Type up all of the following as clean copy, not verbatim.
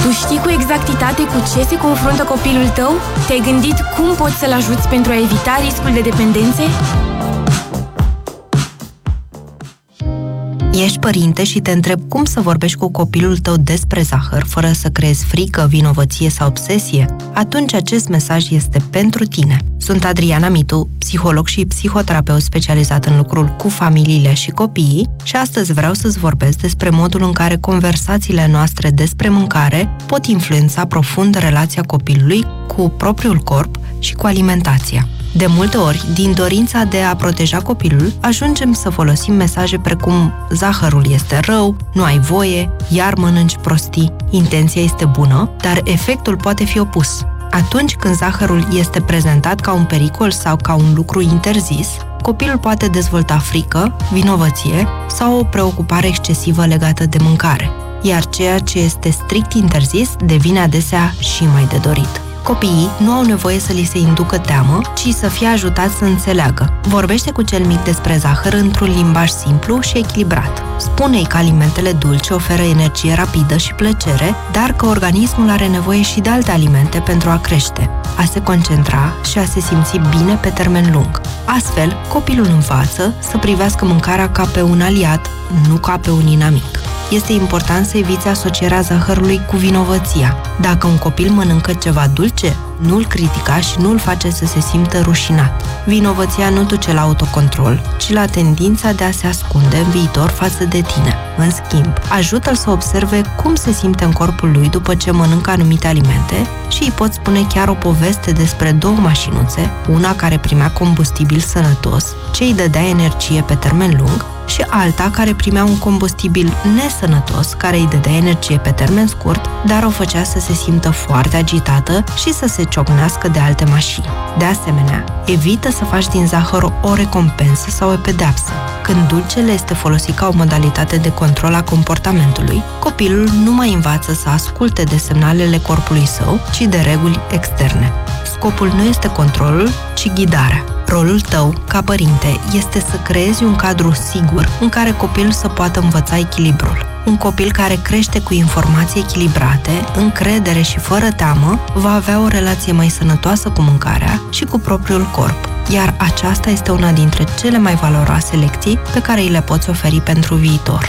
Tu știi cu exactitate cu ce se confruntă copilul tău? Te-ai gândit cum poți să-l ajuți pentru a evita riscul de dependențe? Ești părinte și te întrebi cum să vorbești cu copilul tău despre zahăr, fără să creezi frică, vinovăție sau obsesie? Atunci acest mesaj este pentru tine. Sunt Adriana Mitu, psiholog și psihoterapeut specializat în lucrul cu familiile și copiii și astăzi vreau să-ți vorbesc despre modul în care conversațiile noastre despre mâncare pot influența profund relația copilului cu propriul corp și cu alimentația. De multe ori, din dorința de a proteja copilul, ajungem să folosim mesaje precum zahărul este rău, nu ai voie, iar mănânci prostii. Intenția este bună, dar efectul poate fi opus. Atunci când zahărul este prezentat ca un pericol sau ca un lucru interzis, copilul poate dezvolta frică, vinovăție sau o preocupare excesivă legată de mâncare, iar ceea ce este strict interzis devine adesea și mai de dorit. Copiii nu au nevoie să li se inducă teamă, ci să fie ajutați să înțeleagă. Vorbește cu cel mic despre zahăr într-un limbaj simplu și echilibrat. Spune-i că alimentele dulci oferă energie rapidă și plăcere, dar că organismul are nevoie și de alte alimente pentru a crește, a se concentra și a se simți bine pe termen lung. Astfel, copilul învață să privească mâncarea ca pe un aliat, nu ca pe un inamic. Este important să eviți asocierea zahărului cu vinovăția. Dacă un copil mănâncă ceva dulce, nu-l critica și nu-l face să se simtă rușinat. Vinovăția nu duce la autocontrol, ci la tendința de a se ascunde în viitor față de tine. În schimb, ajută-l să observe cum se simte în corpul lui după ce mănâncă anumite alimente și îi poți spune chiar o poveste despre două mașinuțe, una care primea combustibil sănătos, ce îi dădea energie pe termen lung, și alta care primea un combustibil nesănătos, care îi dădea energie pe termen scurt, dar o făcea să se simtă foarte agitată și să se ciocnească de alte mașini. De asemenea, evită să faci din zahăr o recompensă sau o pedeapsă. Când dulcele este folosit ca o modalitate de control a comportamentului, copilul nu mai învață să asculte de semnalele corpului său, ci de reguli externe. Scopul nu este controlul, ci ghidarea. Rolul tău, ca părinte, este să creezi un cadru sigur în care copilul să poată învăța echilibrul. Un copil care crește cu informații echilibrate, încredere și fără teamă, va avea o relație mai sănătoasă cu mâncarea și cu propriul corp, iar aceasta este una dintre cele mai valoroase lecții pe care îi le poți oferi pentru viitor.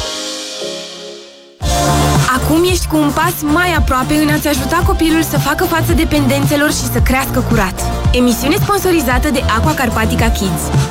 Acum ești cu un pas mai aproape în a-ți ajuta copilul să facă față dependențelor și să crească curat. Emisiune sponsorizată de Aqua Carpatica Kids.